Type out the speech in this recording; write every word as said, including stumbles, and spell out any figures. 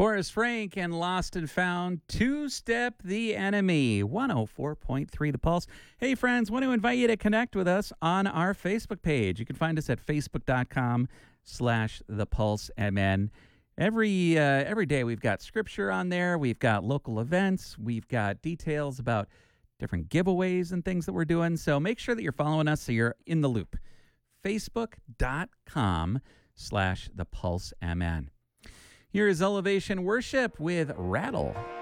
Forrest Frank and Lost and Found, Two-Step the Enemy, one oh four point three The Pulse. Hey, friends, want to invite you to connect with us on our Facebook page. You can find us at facebook.com slash The Pulse MN. Every, uh, every day we've got scripture on there. We've got local events. We've got details about different giveaways and things that we're doing. So make sure that you're following us so you're in the loop. Facebook.com slash The Pulse MN. Here is Elevation Worship with Rattle.